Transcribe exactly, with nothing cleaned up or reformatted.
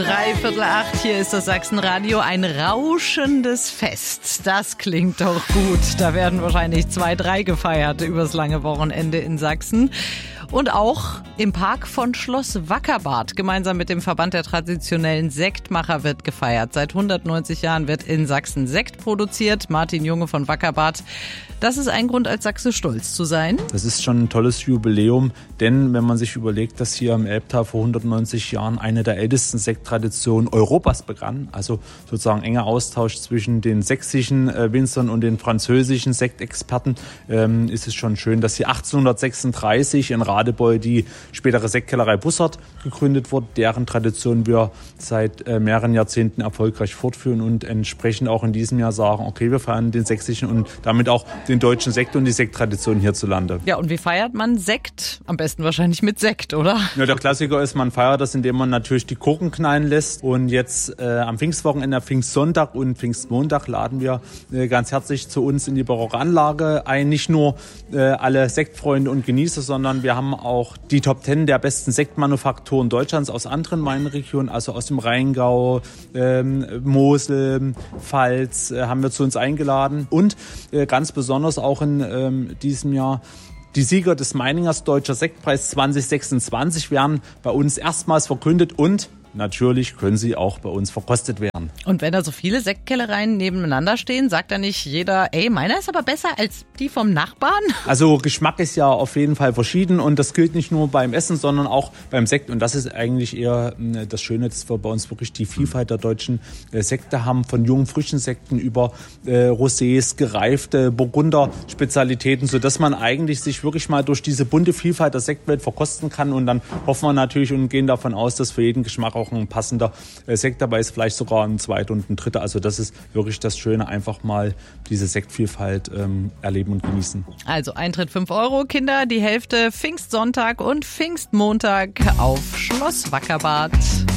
Dreiviertel acht, hier ist das Sachsenradio. Ein rauschendes Fest. Das klingt doch gut. Da werden wahrscheinlich zwei, drei gefeiert übers lange Wochenende in Sachsen. Und auch im Park von Schloss Wackerbad. Gemeinsam mit dem Verband der traditionellen Sektmacher wird gefeiert. Seit hundertneunzig Jahren wird in Sachsen Sekt produziert. Martin Junge von Wackerbad. Das ist ein Grund, als Sachse stolz zu sein. Das ist schon ein tolles Jubiläum, denn wenn man sich überlegt, dass hier im Elbtal vor hundertneunzig Jahren eine der ältesten Sekttraditionen Europas begann, also sozusagen enger Austausch zwischen den sächsischen äh, Winzern und den französischen Sektexperten, ähm, ist es schon schön, dass hier achtzehnhundertsechsunddreißig in Radebeul die spätere Sektkellerei Bussard gegründet wurde, deren Tradition wir seit äh, mehreren Jahrzehnten erfolgreich fortführen und entsprechend auch in diesem Jahr sagen, okay, wir feiern den sächsischen und damit auch den deutschen Sekt und die Sekttradition hierzulande. Ja, und wie feiert man Sekt? Am besten wahrscheinlich mit Sekt, oder? Ja, der Klassiker ist, man feiert das, indem man natürlich die Korken knallen lässt. Und jetzt äh, am Pfingstwochenende, Pfingstsonntag und Pfingstmontag laden wir äh, ganz herzlich zu uns in die barocke Anlage ein. Nicht nur äh, alle Sektfreunde und Genießer, sondern wir haben auch die Top Ten der besten Sektmanufakturen Deutschlands aus anderen Weinregionen, also aus dem Rheingau, ähm, Mosel, Pfalz, äh, haben wir zu uns eingeladen. Und äh, ganz besonders auch in ähm, diesem Jahr die Sieger des Meiningers Deutscher Sektpreis zwanzig sechsundzwanzig werden bei uns erstmals verkündet und natürlich können sie auch bei uns verkostet werden. Und wenn da so viele Sektkellereien nebeneinander stehen, sagt da nicht jeder, ey, meiner ist aber besser als die vom Nachbarn? Also Geschmack ist ja auf jeden Fall verschieden und das gilt nicht nur beim Essen, sondern auch beim Sekt. Und das ist eigentlich eher das Schöne, dass wir bei uns wirklich die Vielfalt der deutschen Sekte haben, von jungen, frischen Sekten über äh, Rosés, gereifte Burgunder-Spezialitäten, sodass man eigentlich sich wirklich mal durch diese bunte Vielfalt der Sektwelt verkosten kann. Und dann hoffen wir natürlich und gehen davon aus, dass für jeden Geschmack auch ein passender Sekt dabei ist, vielleicht sogar ein zweiter und ein dritter. Also das ist wirklich das Schöne, einfach mal diese Sektvielfalt ähm, erleben und genießen. Also Eintritt fünf Euro, Kinder, die Hälfte Pfingstsonntag und Pfingstmontag auf Schloss Wackerbad.